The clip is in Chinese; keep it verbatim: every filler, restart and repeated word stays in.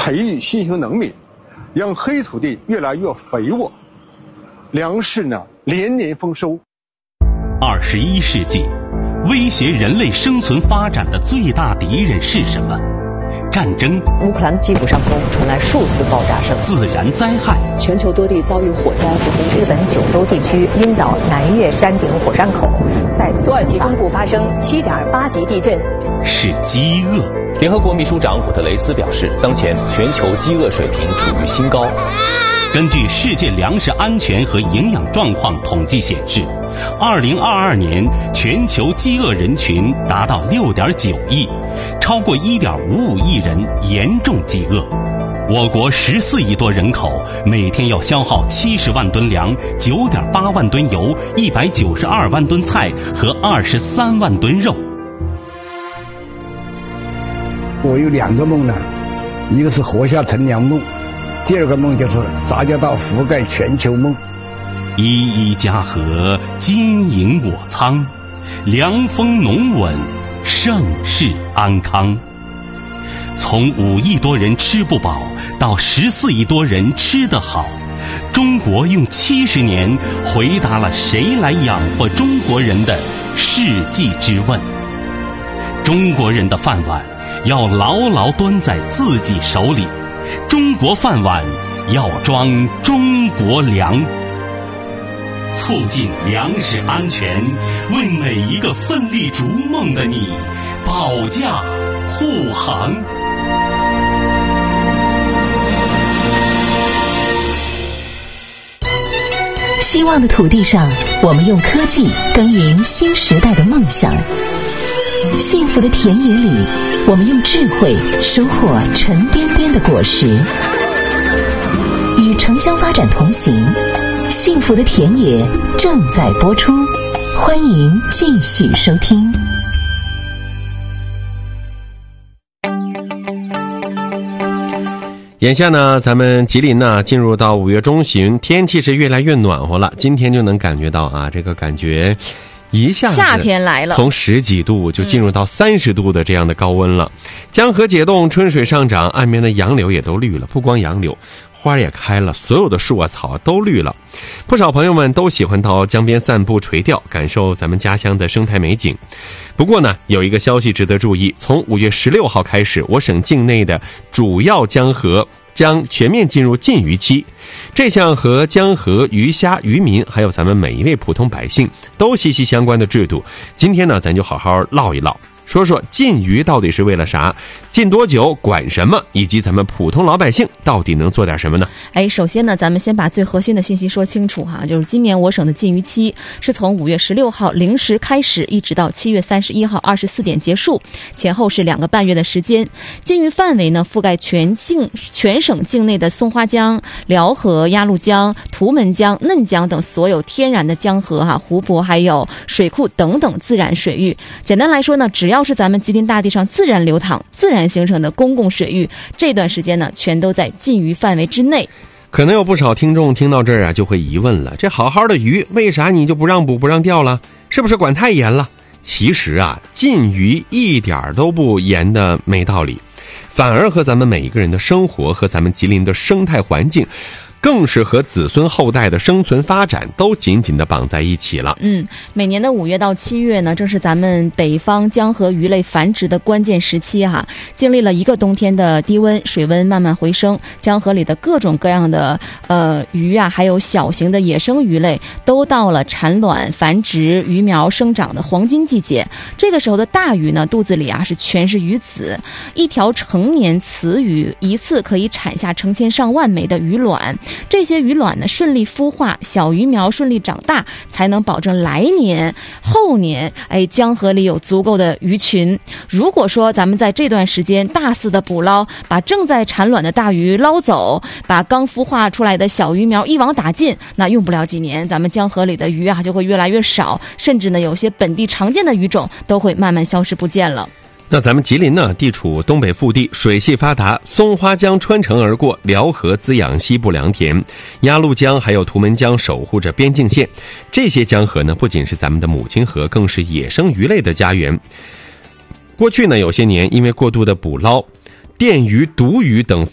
培育新型农民，让黑土地越来越肥沃，粮食呢连年丰收。 二十一世纪，威胁人类生存发展的最大敌人是什么？战争。 乌克兰基辅上空传来数次爆炸声。 自然灾害。 全球多地遭遇火灾和洪水。日本九州地区樱岛南岳山顶火山口再次。土耳其中部发生七点八级地震。 是饥饿。 联合国秘书长古特雷斯表示，当前全球饥饿水平处于新高。 根据世界粮食安全和营养状况统计显示，二零二二年全球饥饿人群达到六点九亿，超过一点五五亿人严重饥饿。我国十四亿多人口，每天要消耗七十万吨粮、九点八万吨油、一百九十二万吨菜和二十三万吨肉。 我有两个梦呢，一个是活下乘凉梦，第二个梦就是杂交稻覆盖全球梦。 一一家禾，金营我仓，凉风农稳，盛世安康。从五亿多人吃不饱到十四亿多人吃得好，中国用七十年回答了谁来养活中国人的世纪之问。中国人的饭碗要牢牢端在自己手里，中国饭碗要装中国粮。促进粮食安全，为每一个奋力逐梦的你保驾护航。 希望的土地上，我们用科技耕耘新时代的梦想；幸福的田野里，我们用智慧收获沉甸甸的果实。与城乡发展同行，幸福的田野正在播出，欢迎继续收听。 眼下呢，咱们吉林呢进入到五月中旬，天气是越来越暖和了。今天就能感觉到啊，这个感觉一下子夏天来了， 从十几度就进入到三十度的这样的高温了。江河解冻，春水上涨，岸边的杨柳也都绿了。不光杨柳，花也开了，所有的树啊草都绿了。不少朋友们都喜欢到江边散步垂钓，感受咱们家乡的生态美景。不过呢，有一个消息值得注意，从五月十六号开始，我省境内的主要江河将全面进入禁渔期。这项和江河鱼虾渔民还有咱们每一位普通百姓都息息相关的制度，今天呢咱就好好唠一唠，说说禁渔到底是为了啥，禁多久，管什么，以及咱们普通老百姓到底能做点什么呢？ 哎，首先呢，咱们先把最核心的信息说清楚哈，就是今年我省的禁渔期是从五月十六号零时开始，一直到七月三十一号二十四点结束，前后是两个半月的时间。禁渔范围呢，覆盖全境全省境内的松花江、辽河、鸭绿江、图们江、嫩江等所有天然的江河哈、湖泊还有水库等等自然水域。简单来说呢，只要要是咱们吉林大地上自然流淌、自然形成的公共水域，这段时间呢，全都在禁渔范围之内。 可能有不少听众听到这儿啊，就会疑问了：这好好的鱼，为啥你就不让捕、不让钓了？是不是管太严了？其实啊，禁渔一点都不严的没道理，反而和咱们每一个人的生活和咱们吉林的生态环境，更是和子孙后代的生存发展都紧紧地绑在一起了。 嗯，每年的五月到七月呢，正是咱们北方江河鱼类繁殖的关键时期哈。经历了一个冬天的低温，水温慢慢回升，江河里的各种各样的呃鱼啊，还有小型的野生鱼类，都到了产卵、繁殖、鱼苗生长的黄金季节。这个时候的大鱼呢，肚子里啊是全是鱼籽，一条成年雌鱼一次可以产下成千上万枚的鱼卵。这些鱼卵呢顺利孵化，小鱼苗顺利长大，才能保证来年后年哎江河里有足够的鱼群。如果说咱们在这段时间大肆的捕捞，把正在产卵的大鱼捞走，把刚孵化出来的小鱼苗一网打尽，那用不了几年，咱们江河里的鱼啊就会越来越少，甚至呢有些本地常见的鱼种都会慢慢消失不见了。 那咱们吉林呢，地处东北腹地，水系发达，松花江穿城而过，辽河滋养西部良田，鸭绿江还有图们江守护着边境线。这些江河呢，不仅是咱们的母亲河，更是野生鱼类的家园。过去呢，有些年因为过度的捕捞，电鱼、毒鱼等